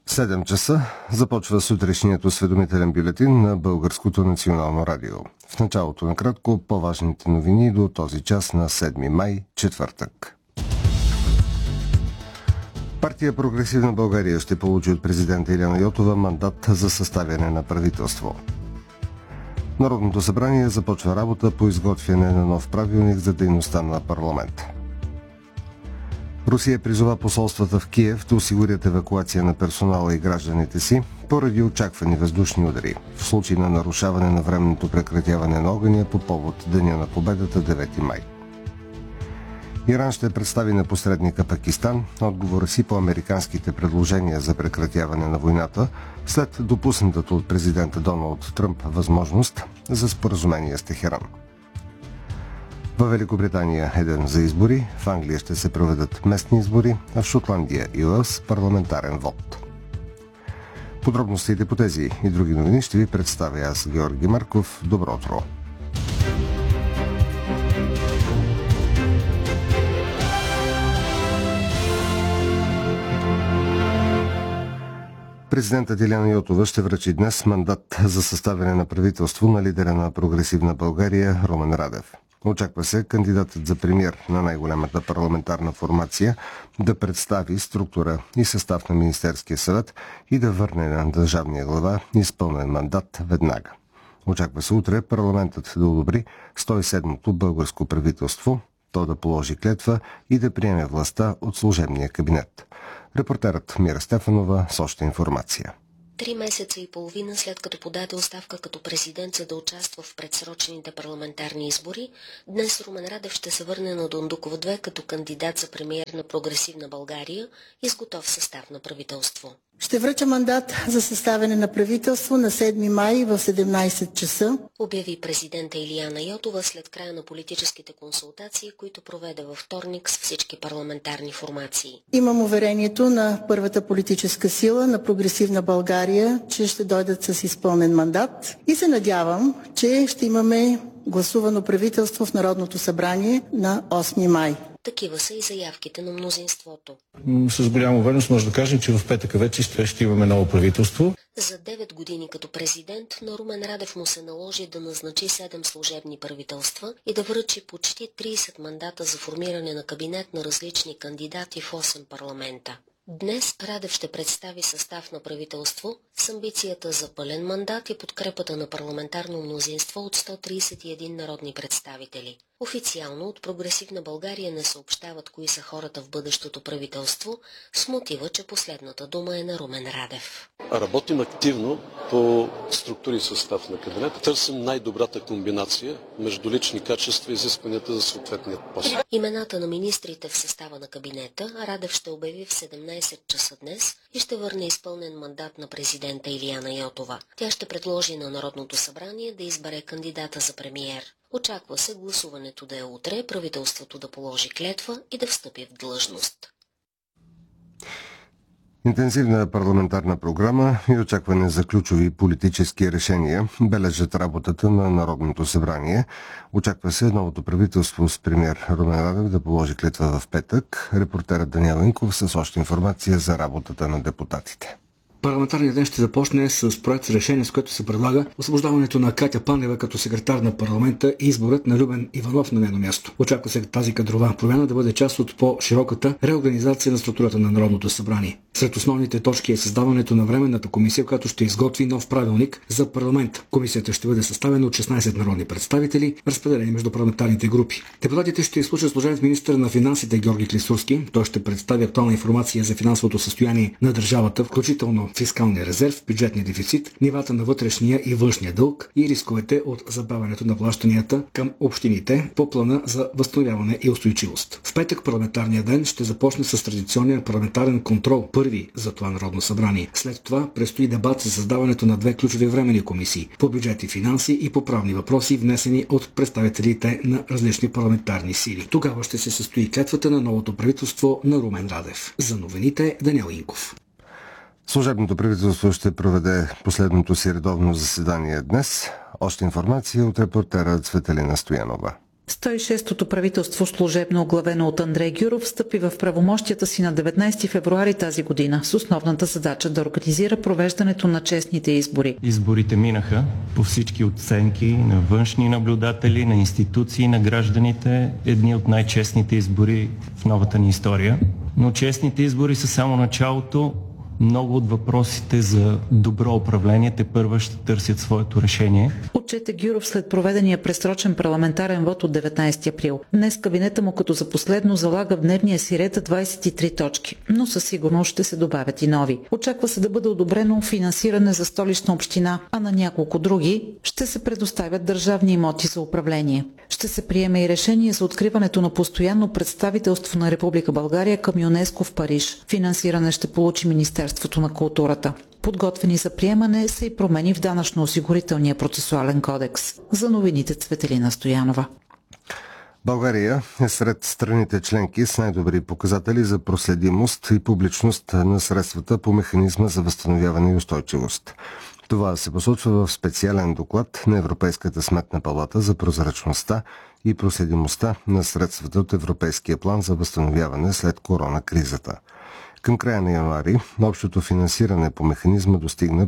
7 часа започва сутрешният осведомителен бюлетин на Българското национално радио. В началото на кратко по-важните новини до този час на 7 май, четвъртък. Партия Прогресивна България ще получи от президента Илияна Йотова мандат за съставяне на правителство. Народното събрание започва работа по изготвяне на нов правилник за дейността на парламента. Русия призова посолствата в Киев да осигурят евакуация на персонала и гражданите си поради очаквани въздушни удари в случай на нарушаване на временното прекратяване на огъня по повод Деня на победата 9 май. Иран ще представи на посредника Пакистан отговора си по американските предложения за прекратяване на войната след допуснатата от президента Доналд Тръмп възможност за споразумение с Техеран. В Великобритания е ден за избори, в Англия ще се проведат местни избори, а в Шотландия и Уелс парламентарен вод. Подробностите по тези и други новини ще ви представя аз, Георги Марков. Добро утро! Президентът Илияна Йотова ще връчи днес мандат за съставяне на правителство на лидера на Прогресивна България Румен Радев. Очаква се кандидатът за премиер на най-голямата парламентарна формация да представи структура и състав на Министерския съвет и да върне на държавния глава изпълнен мандат веднага. Очаква се утре парламентът да одобри 107-то българско правителство, то да положи клетва и да приеме властта от служебния кабинет. Репортерът Мира Стефанова с още информация. 3 месеца и половина след като подаде оставка като президент, за да участва в предсрочните парламентарни избори, днес Румен Радев ще се върне на Дондукова 2 като кандидат за премиер на Прогресивна България и с готов състав на правителство. Ще връча мандат за съставяне на правителство на 7 май в 17 часа, обяви президента Илияна Йотова след края на политическите консултации, които проведе във вторник с всички парламентарни формации. Имам уверението на първата политическа сила на Прогресивна България, че ще дойдат с изпълнен мандат и се надявам, че ще имаме гласувано правителство в Народното събрание на 8 май. Такива са и заявките на мнозинството. С голяма увереност може да кажем, че в петък вече ще имаме ново правителство. За 9 години като президент на Румен Радев му се наложи да назначи 7 служебни правителства и да връчи почти 30 мандата за формиране на кабинет на различни кандидати в 8 парламента. Днес Радев ще представи състав на правителство с амбицията за пълен мандат и подкрепата на парламентарно мнозинство от 131 народни представители. Официално от Прогресивна България не съобщават кои са хората в бъдещото правителство, с мотива, че последната дума е на Румен Радев. Работим активно по структури и състав на кабинета. Търсим най-добрата комбинация между лични качества и изискванията за съответния пост. Имената на министрите в състава на кабинета Радев ще обяви в 17 часа днес и ще върне изпълнен мандат на президента Илияна Йотова. Тя ще предложи на Народното събрание да избере кандидата за премиер. Очаква се гласуването да е утре, правителството да положи клетва и да встъпи в длъжност. Интензивна парламентарна програма и очакване за ключови политически решения бележат работата на Народното събрание. Очаква се новото правителство с премиер Румен Радев да положи клетва в петък. Репортерът Даниел Инков с още информация за работата на депутатите. Парламентарният ден ще започне с проект с решение, с което се предлага освобождаването на Катя Панева като секретар на парламента и изборът на Любен Иванов на нейно място. Очаква се тази кадрова промяна да бъде част от по-широката реорганизация на структурата на Народното събрание. Сред основните точки е създаването на временната комисия, която ще изготви нов правилник за парламент. Комисията ще бъде съставена от 16 народни представители, разпределени между парламентарните групи. Депутатите ще изслушат служебен министър на финансите Георги Клисурски. Той ще представи актуална информация за финансовото състояние на държавата, включително фискалния резерв, бюджетния дефицит, нивата на вътрешния и външния дълг и рисковете от забавянето на плащанията към общините по плана за възстановяване и устойчивост. В петък парламентарния ден ще започне с традиционния парламентарен контрол, първи за това Народно събрание. След това предстои дебат за създаването на 2 ключови временни комисии по бюджет и финанси и по правни въпроси, внесени от представителите на различни парламентарни сили. Тогава ще се състои клетвата на новото правителство на Румен Радев. За новините Даниел Инков. Служебното правителство ще проведе последното си редовно заседание днес. Още информация от репортера Цветелина Стоянова. 106-тото правителство, служебно оглавено от Андрей Гюров, встъпи в правомощията си на 19 февруари тази година с основната задача да организира провеждането на честните избори. Изборите минаха по всички оценки на външни наблюдатели, на институции, на гражданите. Едни от най-честните избори в новата ни история. Но честните избори са само началото. Много от въпросите за добро управление тепърва ще търсят своето решение. Отчете Гюров след проведения пресрочен парламентарен вод от 19 април. Днес кабинета му като за последно залага в дневния си ред 23 точки, но със сигурност ще се добавят и нови. Очаква се да бъде одобрено финансиране за Столична община, а на няколко други ще се предоставят държавни имоти за управление. Ще се приеме и решение за откриването на постоянно представителство на Република България към ЮНЕСКО в Париж. Финансиране ще получи Министерството на културата. Подготвени за приемане са и промени в данъчно-осигурителния процесуален кодекс. За новините Цветелина Стоянова. България е сред страните членки с най-добри показатели за проследимост и публичност на средствата по механизма за възстановяване и устойчивост. Това се посочва в специален доклад на Европейската сметна палата за прозрачността и проследимостта на средствата от Европейския план за възстановяване след коронакризата. Към края на януари общото финансиране по механизма достигна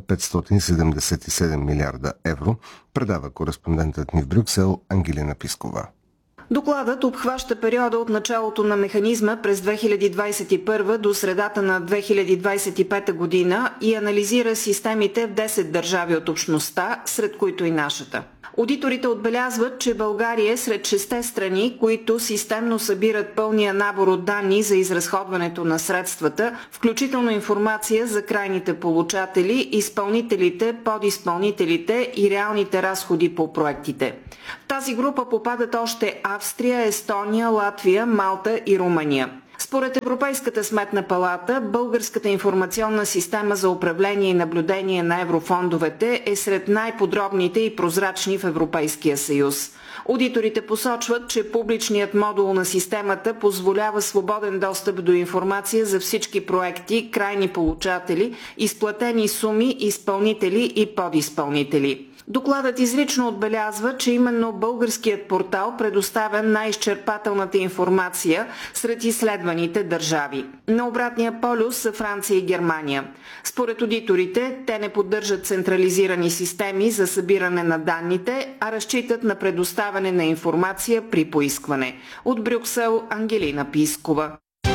577 милиарда евро, предава кореспондентът ни в Брюксел Ангелина Пискова. Докладът обхваща периода от началото на механизма през 2021 до средата на 2025 година и анализира системите в 10 държави от общността, сред които и нашата. Одиторите отбелязват, че България е сред 6 страни, които системно събират пълния набор от данни за изразходването на средствата, включително информация за крайните получатели, изпълнителите, подизпълнителите и реалните разходи по проектите. В тази група попадат още Австрия, Естония, Латвия, Малта и Румъния. Според Европейската сметна палата, българската информационна система за управление и наблюдение на еврофондовете е сред най-подробните и прозрачни в Европейския съюз. Одиторите посочват, че публичният модул на системата позволява свободен достъп до информация за всички проекти, крайни получатели, изплатени суми, изпълнители и подизпълнители. Докладът изрично отбелязва, че именно българският портал предоставя най-изчерпателната информация сред изследваните държави. На обратния полюс са Франция и Германия. Според одиторите, те не поддържат централизирани системи за събиране на данните, а разчитат на предоставяне на информация при поискване. От Брюксел Ангелина Пискова.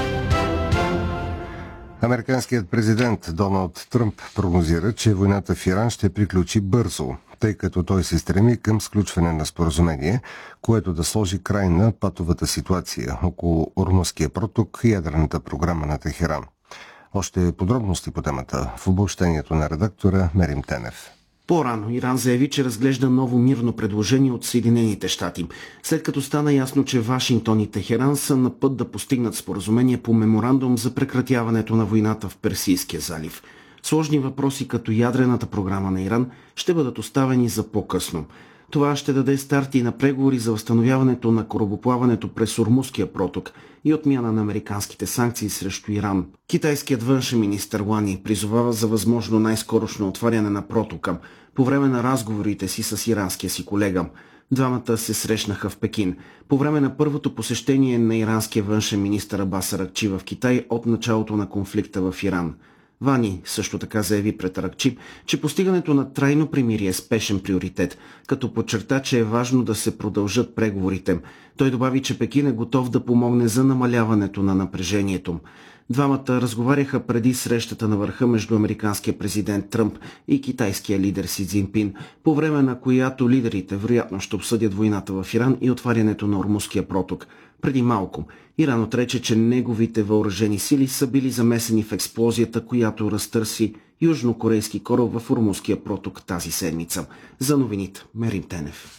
Американският президент Доналд Тръмп прогнозира, че войната в Иран ще приключи бързо, тъй като той се стреми към сключване на споразумение, което да сложи край на патовата ситуация около Ормузския проток и ядрената програма на Техеран. Още подробности по темата в обобщението на редактора Мерим Тенев. По-рано Иран заяви, че разглежда ново мирно предложение от Съединените щати, след като стана ясно, че Вашингтон и Техеран са на път да постигнат споразумение по меморандум за прекратяването на войната в Персийския залив. Сложни въпроси като ядрената програма на Иран ще бъдат оставени за по-късно. Това ще даде старт и на преговори за възстановяването на корабоплаването през Ормузския проток и отмяна на американските санкции срещу Иран. Китайският външен министър Лани призовава за възможно най-скорошно отваряне на протока по време на разговорите си с иранския си колега. Двамата се срещнаха в Пекин по време на първото посещение на иранския външен министър Абас Аракчи в Китай от началото на конфликта в Иран. Вани също така заяви пред Аракчи, че постигането на трайно примирие е спешен приоритет, като подчерта, че е важно да се продължат преговорите. Той добави, че Пекин е готов да помогне за намаляването на напрежението. Двамата разговаряха преди срещата на върха между американския президент Тръмп и китайския лидер Си Цзинпин, по време на която лидерите вероятно ще обсъдят войната в Иран и отварянето на Ормузския проток. Преди малко Иран отрече, че неговите въоръжени сили са били замесени в експлозията, която разтърси южнокорейски кораб в Ормузския проток тази седмица. За новините Мерим Тенев.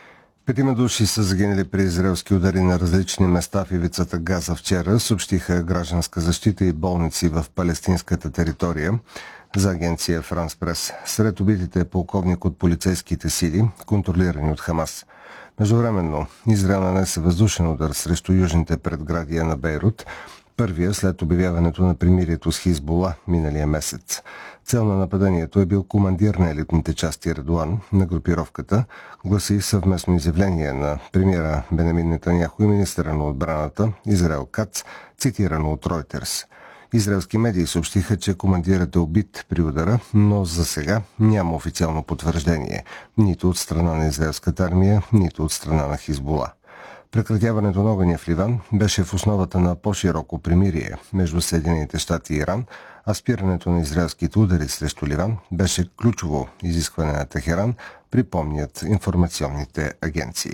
5 души са загинали при израелски удари на различни места в ивицата Газа вчера, съобщиха Гражданска защита и болници в палестинската територия за агенция Франс Прес. Сред убитите е полковник от полицейските сили, контролирани от Хамас. Междувременно Израел нанесе въздушен удар срещу южните предградия на Бейрут, първия след обявяването на примирието с Хизбула миналия месец. Цел на нападението е бил командир на елитните части Редуан на групировката, гласи съвместно изявление на премиера Бенямин Нетаняху и министъра на отбраната Израел Кац, цитирано от Reuters. Израелски медии съобщиха, че командирът е убит при удара, но за сега няма официално потвърждение, нито от страна на израелската армия, нито от страна на Хизбула. Прекратяването на огъня в Ливан беше в основата на по-широко примирие между Съединените щати и Иран, а спирането на израелските удари срещу Ливан беше ключово изискване на Техеран, припомнят информационните агенции.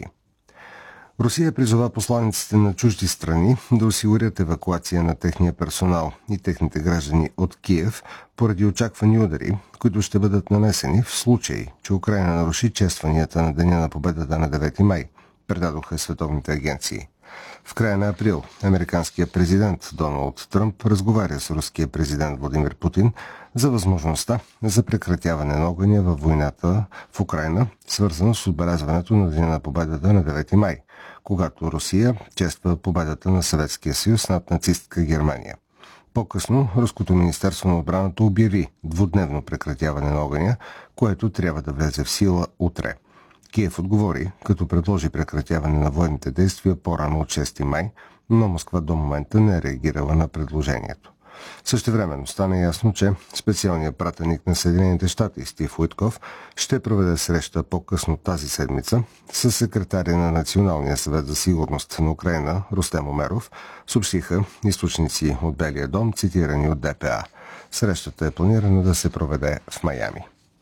Русия призова посланиците на чужди страни да осигурят евакуация на техния персонал и техните граждани от Киев поради очаквани удари, които ще бъдат нанесени в случай, че Украйна наруши честванията на Деня на победата на 9 май, предадоха световните агенции. В края на април американският президент Доналд Тръмп разговаря с руския президент Владимир Путин за възможността за прекратяване на огъня във войната в Украйна, свързано с отбелязването на Деня на победата на 9 май, когато Русия чества победата на Съветския съюз над нацистка Германия. По-късно Руското министерство на отбраната обяви двудневно прекратяване на огъня, което трябва да влезе в сила утре. Киев отговори, като предложи прекратяване на военните действия по-рано от 6 май, но Москва до момента не е реагирала на предложението. Същевременно стана ясно, че специалният пратеник на Съединените щати Стив Уитков ще проведе среща по-късно тази седмица с секретаря на Националния съвет за сигурност на Украйна Рустем Умеров, съобщиха източници от Белия дом, цитирани от ДПА. Срещата е планирана да се проведе в Майами.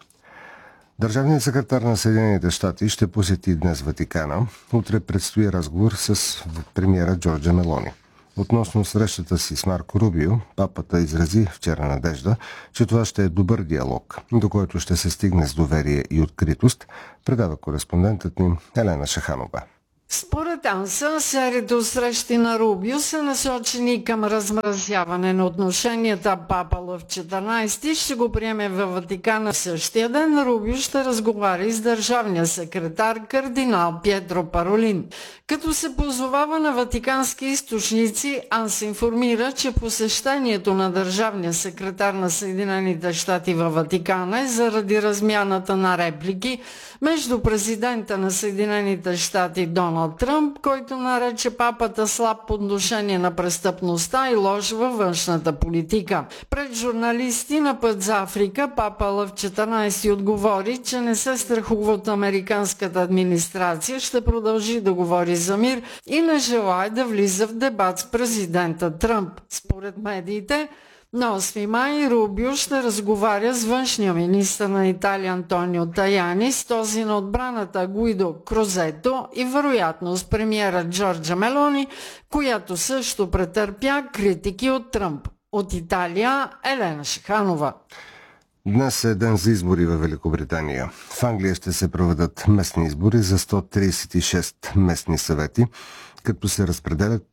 Държавният секретар на Съединените щати ще посети днес Ватикана. Утре предстои разговор с премиера Джорджа Мелони. Относно срещата си с Марко Рубио, папата изрази вчера надежда, че това ще е добър диалог, до който ще се стигне с доверие и откритост, предава кореспондентът ни Елена Шаханова. Според АНСА, серията срещи на Рубио са насочени към размразяване на отношенията. Папа Лъв 14 ще го приеме във Ватикана. В същия ден Рубио ще разговаря с държавния секретар кардинал Пьетро Паролин. Като се позовава на ватикански източници, АНСА информира, че посещението на държавния секретар на Съединените щати във Ватикана е заради размяната на реплики между президента на Съединените щати Доналд Тръмп, който нарече папата слаб по отношение на престъпността и лош във външната политика. Пред журналисти на път за Африка, папа Лъв 14 отговори, че не се страхува от американската администрация, ще продължи да говори за мир и не желае да влиза в дебат с президента Тръмп. Според медиите, на 8 май Рубио ще разговаря с външния министър на Италия Антонио Таяни, с този на отбраната Гуидо Крозето и вероятно с премиера Джорджа Мелони, която също претърпя критики от Тръмп. От Италия Елена Шаханова. Dnes е ден за избори във Великобритания. В Англия ще се проведат местни избори за 136 местни съвети, като се разпределят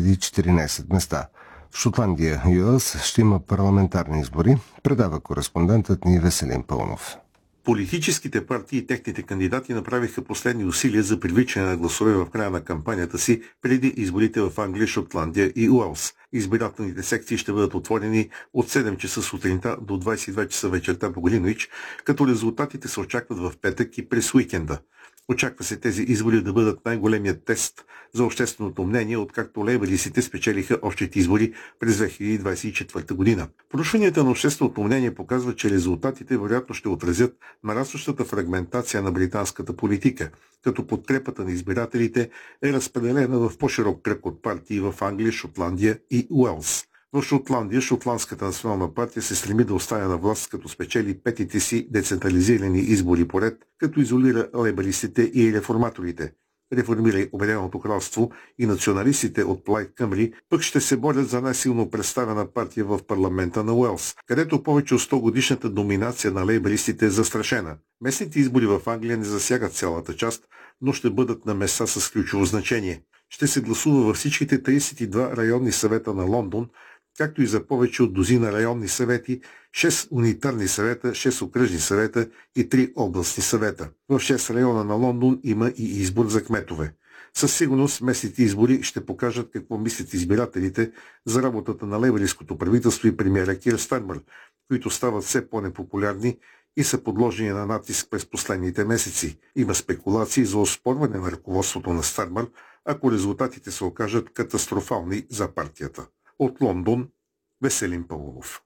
5014 места. В Шотландия и ЮАС ще има парламентарни избори, предава кореспондентът ни Веселин Пълнов. Политическите партии и техните кандидати направиха последни усилия за привличане на гласове в края на кампанията си преди изборите в Англия, Шотландия и Уелс. Избирателните секции ще бъдат отворени от 7 часа сутринта до 22 часа вечерта по Гринуич, като резултатите се очакват в петък и през уикенда. Очаква се тези избори да бъдат най-големият тест за общественото мнение, откакто лейбористите спечелиха общите избори през 2024 година. Проучванията на общественото мнение показват, че резултатите вероятно ще отразят нарастващата фрагментация на британската политика, като подкрепата на избирателите е разпределена в по-широк кръг от партии в Англия, Шотландия и Уелс. В Шотландия Шотландската национална партия се стреми да остане на власт, като спечели петите си децентрализирани избори поред, като изолира лейбористите и реформаторите. Реформирай Обединеното кралство и националистите от Плайд Къмри пък ще се борят за най-силно представена партия в парламента на Уелс, където повече от 100 годишната доминация на лейбористите е застрашена. Местните избори в Англия не засягат цялата част, но ще бъдат на места с ключово значение. Ще се гласува във всичките 32 районни съвета на Лондон, както и за повече от дозина районни съвети, 6 унитарни съвета, 6 окръжни съвета и 3 областни съвета. В 6 района на Лондон има и избор за кметове. Със сигурност местните избори ще покажат какво мислят избирателите за работата на лейбористското правителство и премиера Кир Стармър, които стават все по-непопулярни и са подложени на натиск през последните месеци. Има спекулации за оспорване на ръководството на Стармер, ако резултатите се окажат катастрофални за партията. От Лондон, Веселин Павлов.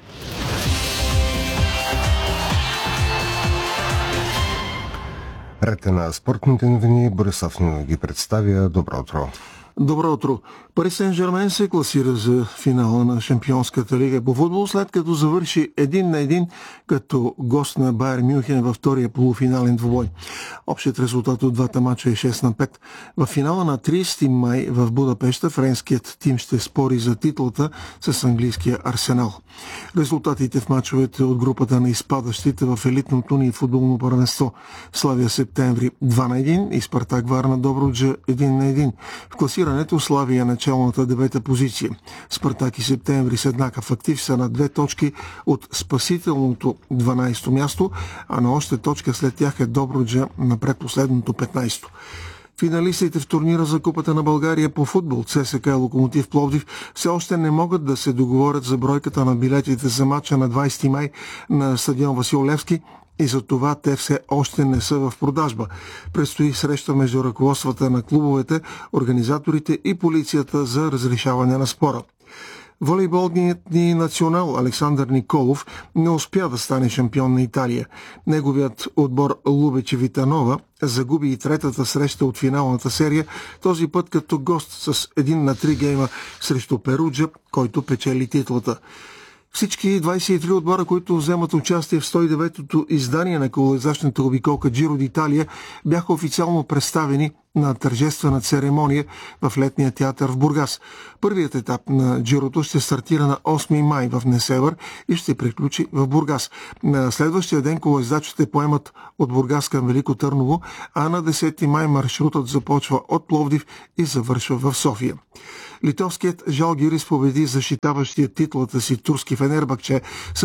Ред на спортните новини, Борислав Нинов ги представя. Добро утро. Добро утро. Пари Сен-Жермен се класира за финала на Шампионската лига по футбол, след като завърши 1-1 като гост на Байер Мюнхен във втория полуфинален двубой. Общият резултат от двата мача е 6-5. В финала на 30 май в Будапеща френският тим ще спори за титлата с английския Арсенал. Резултатите в мачовете от групата на изпадащите в елитното ни футболно първенство: Славия Септември 2-1 и Спартак Варна Добруджа 1-1. В класирането Славия началната 9-та позиция. Спартак и Септември с еднакъв актив са на 2 точки от спасителното 12-то място, а на още точка след тях е Добруджа на предпоследното 15-то. Финалистите в турнира за Купата на България по футбол ЦСКА и Локомотив Пловдив все още не могат да се договорят за бройката на билетите за мача на 20 май на стадион Васил Левски и за това те все още не са в продажба. Предстои среща между ръководствата на клубовете, организаторите и полицията за разрешаване на спора. Волейболният ни национал Александър Николов не успя да стане шампион на Италия. Неговият отбор Лубече Витанова загуби и третата среща от финалната серия, този път като гост с 1-3 гейма срещу Перуджа, който печели титлата. Всички 23 отбора, които вземат участие в 109-то издание на колоездачната обиколка Джиро d'Италия, бяха официално представени на тържествена церемония в летния театър в Бургас. Първият етап на Джирото ще стартира на 8 май в Несебър и ще приключи в Бургас. На следващия ден колоездачите поемат от Бургас към Велико Търново, а на 10 май маршрутът започва от Пловдив и завършва в София. Литовският Жалгирис победи защитаващия титлата си турски Фенербахче с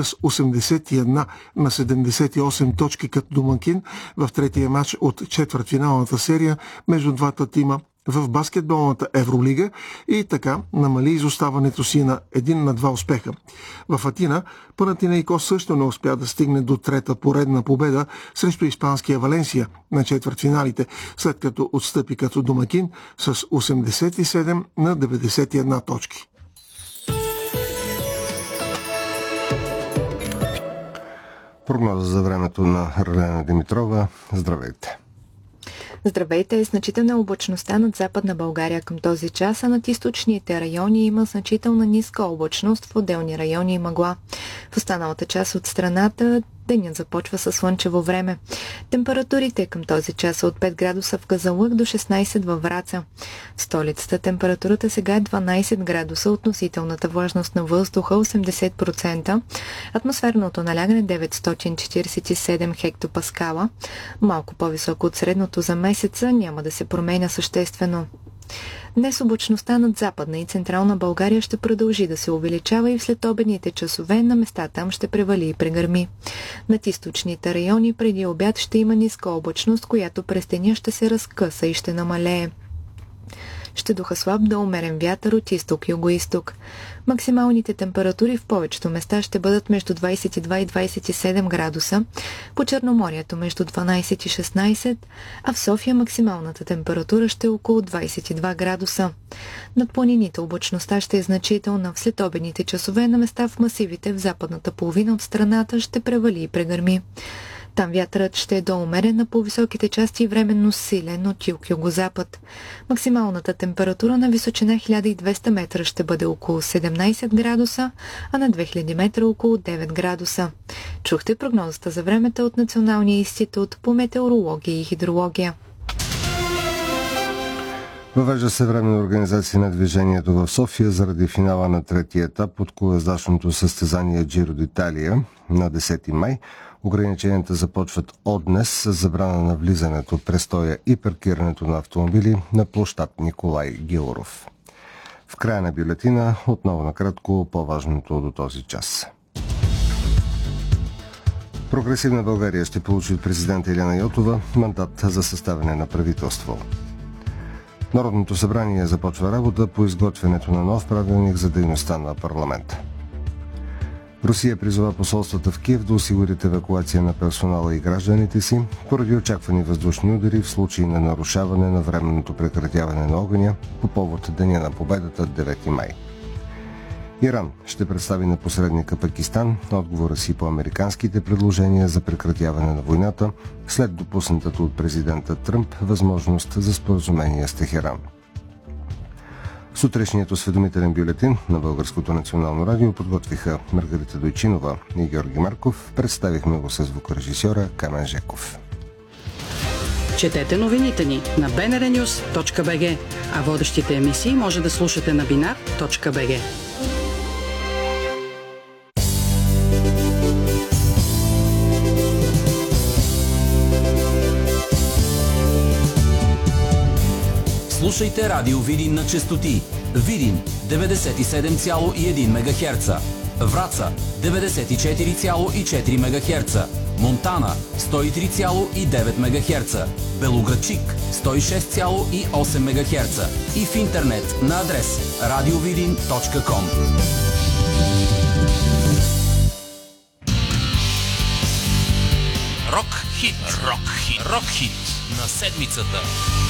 81 на 78 точки като домакин в третия матч от четвъртфиналната серия между двата тима в баскетболната Евролига и така намали изоставането си на 1-2 успеха. В Атина Панатинейкос също не успя да стигне до трета поредна победа срещу испанския Валенсия на четвъртфиналите, след като отстъпи като домакин с 87 на 91 точки. Прогноза за времето на Ралена Димитрова. Здравейте! Здравейте! Значителна облачността над Западна България към този час, а над източните райони има значителна ниска облачност, в отделни райони и мъгла. В останалата част от страната денят започва със слънчево време. Температурите към този час са от 5 градуса в Казанлък до 16 във Враца. В столицата температурата сега е 12 градуса, относителната влажност на въздуха 80%, атмосферното налягане 947 хектопаскала, малко по-високо от средното за месеца, няма да се променя съществено. Днес облачността над Западна и Централна България ще продължи да се увеличава и в следобедните часове на места там ще превали и прегърми. Над източните райони преди обяд ще има ниска облачност, която през деня ще се разкъса и ще намалее. Ще духа слаб до умерен вятър от изток-югоизток. Максималните температури в повечето места ще бъдат между 22 и 27 градуса, по Черноморието между 12 и 16, а в София максималната температура ще е около 22 градуса. Над планините облачността ще е значителна. В следобедните часове на места в масивите в западната половина от страната ще превали и прегърми. Там вятърът ще е до умерен, на по-високите части и временно силен от юг-югозапад. Максималната температура на височина 1200 метра ще бъде около 17 градуса, а на 2000 метра около 9 градуса. Чухте прогнозата за времето от Националния институт по метеорология и хидрология. Въвежда се временна организация на движението в София заради финала на третия етап от колоездачното състезание Джиро d'Италия на 10 май. Ограниченията започват от днес с забрана на влизането, престоя и паркирането на автомобили на площад Николай Гилоров. В края на бюлетина отново накратко по-важното до този час. Прогресивна България ще получи от президента Илияна Йотова мандат за съставяне на правителство. Народното събрание започва работа по изготвянето на нов правилник за дейността на парламента. Русия призова посолствата в Киев да осигурят евакуация на персонала и гражданите си поради очаквани въздушни удари в случай на нарушаване на временното прекратяване на огъня по повод Деня на победата 9 май. Иран ще представи на посредника Пакистан отговора си по американските предложения за прекратяване на войната след допуснатата от президента Тръмп възможност за споразумение с Техеран. Сутрешният осведомителен бюлетин на Българското национално радио подготвиха Маргарита Дойчинова и Георги Марков. Представихме го с звукорежисьора Камен Жеков. Четете новините ни на bnrnews.bg, а водещите емисии може да слушате на binar.bg. Слушайте Радио Видин на честоти Видин 97,1 МГц, Враца 94,4 МГц, Монтана 103,9 МГц, Белоградчик 106,8 МГц и в интернет на адрес radiovidin.com. Рок хит на седмицата.